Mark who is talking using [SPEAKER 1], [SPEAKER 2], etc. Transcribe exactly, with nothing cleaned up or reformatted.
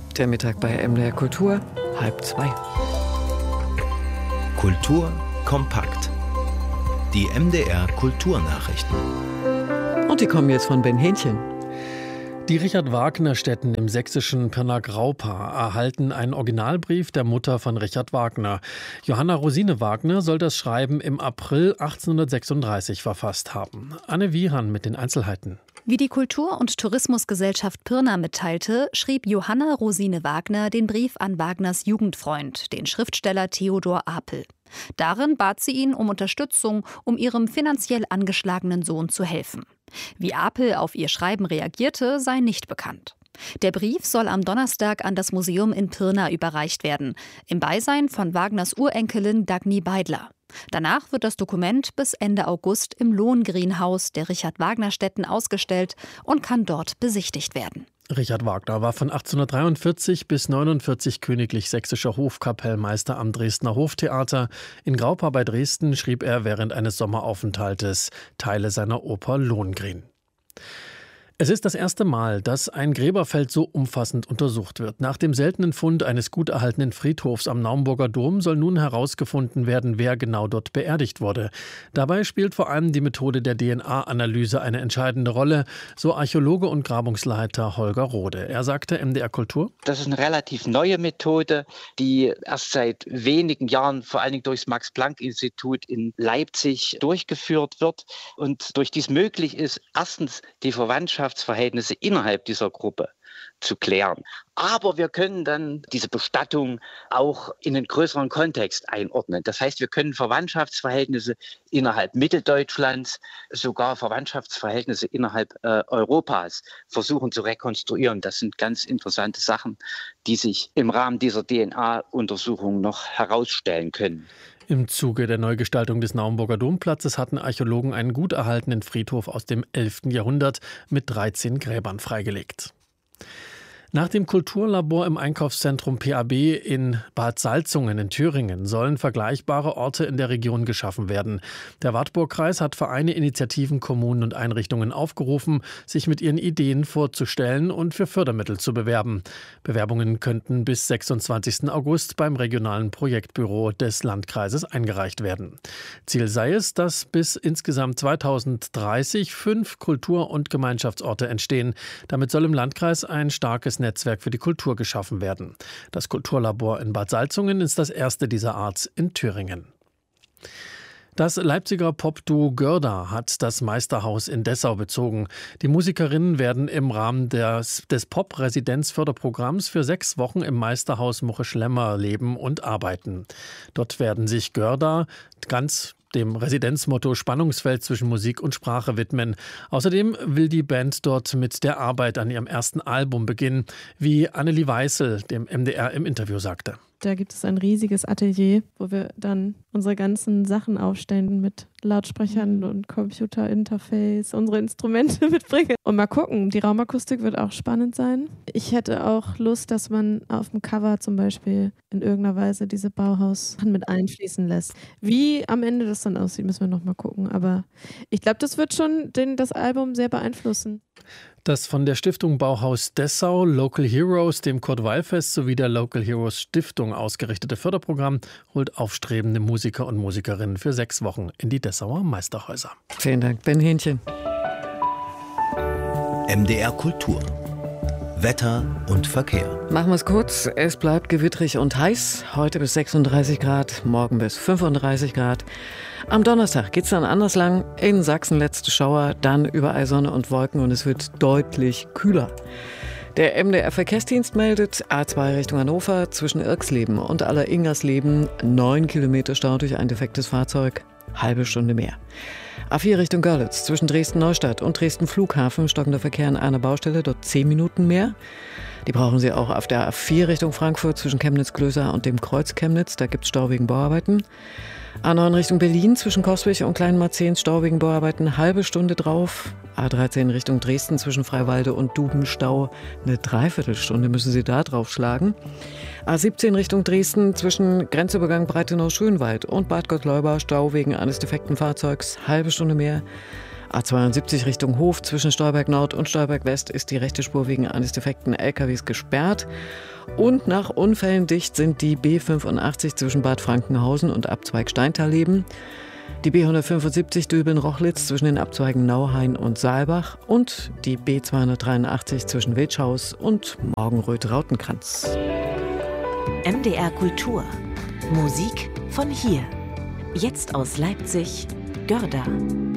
[SPEAKER 1] Der Mittag bei M D R Kultur, halb zwei.
[SPEAKER 2] Kultur kompakt. Die M D R Kulturnachrichten.
[SPEAKER 1] Und die kommen jetzt von Ben Hähnchen.
[SPEAKER 3] Die Richard-Wagner-Stätten im sächsischen Pirna-Graupa erhalten einen Originalbrief der Mutter von Richard Wagner. Johanna Rosine Wagner soll das Schreiben im April achtzehnhundertsechsunddreißig verfasst haben. Anne Wiehan mit den Einzelheiten.
[SPEAKER 4] Wie die Kultur- und Tourismusgesellschaft Pirna mitteilte, schrieb Johanna Rosine Wagner den Brief an Wagners Jugendfreund, den Schriftsteller Theodor Apel. Darin bat sie ihn um Unterstützung, um ihrem finanziell angeschlagenen Sohn zu helfen. Wie Apel auf ihr Schreiben reagierte, sei nicht bekannt. Der Brief soll am Donnerstag an das Museum in Pirna überreicht werden, im Beisein von Wagners Urenkelin Dagny Beidler. Danach wird das Dokument bis Ende August im Lohengrinhaus der Richard-Wagner-Stätten ausgestellt und kann dort besichtigt werden.
[SPEAKER 3] Richard Wagner war von achtzehnhundertdreiundvierzig bis neunundvierzig königlich sächsischer Hofkapellmeister am Dresdner Hoftheater. In Graupa bei Dresden schrieb er während eines Sommeraufenthaltes Teile seiner Oper Lohengrin. Es ist das erste Mal, dass ein Gräberfeld so umfassend untersucht wird. Nach dem seltenen Fund eines gut erhaltenen Friedhofs am Naumburger Dom soll nun herausgefunden werden, wer genau dort beerdigt wurde. Dabei spielt vor allem die Methode der D N A-Analyse eine entscheidende Rolle, so Archäologe und Grabungsleiter Holger Rode. Er sagte M D R Kultur:
[SPEAKER 5] Das ist eine relativ neue Methode, die erst seit wenigen Jahren vor allen Dingen durch das Max-Planck-Institut in Leipzig durchgeführt wird und durch dies möglich ist, erstens die Verwandtschaft Verhältnisse innerhalb dieser Gruppe zu klären. Aber wir können dann diese Bestattung auch in einen größeren Kontext einordnen. Das heißt, wir können Verwandtschaftsverhältnisse innerhalb Mitteldeutschlands, sogar Verwandtschaftsverhältnisse innerhalb äh, Europas versuchen zu rekonstruieren. Das sind ganz interessante Sachen, die sich im Rahmen dieser D N A-Untersuchung noch herausstellen können.
[SPEAKER 3] Im Zuge der Neugestaltung des Naumburger Domplatzes hatten Archäologen einen gut erhaltenen Friedhof aus dem elften Jahrhundert mit dreizehn Gräbern freigelegt. Nach dem Kulturlabor im Einkaufszentrum P A B in Bad Salzungen in Thüringen sollen vergleichbare Orte in der Region geschaffen werden. Der Wartburgkreis hat Vereine, Initiativen, Kommunen und Einrichtungen aufgerufen, sich mit ihren Ideen vorzustellen und für Fördermittel zu bewerben. Bewerbungen könnten bis sechsundzwanzigsten August beim regionalen Projektbüro des Landkreises eingereicht werden. Ziel sei es, dass bis insgesamt zweitausenddreißig fünf Kultur- und Gemeinschaftsorte entstehen. Damit soll im Landkreis ein starkes Netzwerk für die Kultur geschaffen werden. Das Kulturlabor in Bad Salzungen ist das erste dieser Art in Thüringen. Das Leipziger Popduo Görda hat das Meisterhaus in Dessau bezogen. Die Musikerinnen werden im Rahmen des, des Pop-Residenz-Förderprogramms für sechs Wochen im Meisterhaus Moche-Schlemmer leben und arbeiten. Dort werden sich Görda ganz dem Residenzmotto Spannungsfeld zwischen Musik und Sprache widmen. Außerdem will die Band dort mit der Arbeit an ihrem ersten Album beginnen, wie Annelie Weißel dem M D R im Interview sagte.
[SPEAKER 6] Da gibt es ein riesiges Atelier, wo wir dann unsere ganzen Sachen aufstellen mit Lautsprechern und Computerinterface, unsere Instrumente mitbringen. Und mal gucken, die Raumakustik wird auch spannend sein. Ich hätte auch Lust, dass man auf dem Cover zum Beispiel in irgendeiner Weise diese Bauhaus mit einfließen lässt. Wie am Ende das dann aussieht, müssen wir noch mal gucken. Aber ich glaube, das wird schon den, das Album sehr beeinflussen.
[SPEAKER 3] Das von der Stiftung Bauhaus Dessau, Local Heroes, dem Kurt-Weil-Fest sowie der Local Heroes Stiftung ausgerichtete Förderprogramm holt aufstrebende Musiker und Musikerinnen für sechs Wochen in die Dessauer Meisterhäuser.
[SPEAKER 1] Vielen Dank, Ben Hähnchen.
[SPEAKER 2] M D R Kultur. Wetter und Verkehr.
[SPEAKER 1] Machen wir es kurz. Es bleibt gewittrig und heiß. Heute bis sechsunddreißig Grad, morgen bis fünfunddreißig Grad. Am Donnerstag geht es dann anders lang. In Sachsen letzte Schauer, dann überall Sonne und Wolken und es wird deutlich kühler. Der M D R-Verkehrsdienst meldet A zwei Richtung Hannover zwischen Irxleben und Aller-Ingersleben neun Kilometer Stau durch ein defektes Fahrzeug, halbe Stunde mehr. A vier Richtung Görlitz zwischen Dresden-Neustadt und Dresden-Flughafen stockender Verkehr an einer Baustelle, dort zehn Minuten mehr. Die brauchen Sie auch auf der A vier Richtung Frankfurt zwischen Chemnitz-Klößer und dem Kreuz Chemnitz, da gibt es Stau wegen Bauarbeiten. A neun Richtung Berlin zwischen Coswig und Kleinmarzehns Stau wegen Bauarbeiten, halbe Stunde drauf. A dreizehn Richtung Dresden zwischen Freiwalde und Dubenstau, eine Dreiviertelstunde müssen Sie da draufschlagen. A siebzehn Richtung Dresden zwischen Grenzübergang Breitenau-Schönwald und Bad Gottleuba Stau wegen eines defekten Fahrzeugs, halbe Stunde mehr. A zweiundsiebzig Richtung Hof zwischen Stolberg Nord und Stolberg West ist die rechte Spur wegen eines defekten L K Ws gesperrt. Und nach Unfällen dicht sind die B fünfundachtzig zwischen Bad Frankenhausen und Abzweig Steintal-Leben, die B hundertfünfundsiebzig Döbeln-Rochlitz zwischen den Abzweigen Nauhain und Saalbach und die B zweihundertdreiundachtzig zwischen Wildschhaus und Morgenröth-Rautenkranz.
[SPEAKER 7] M D R Kultur. Musik von hier. Jetzt aus Leipzig, Görda.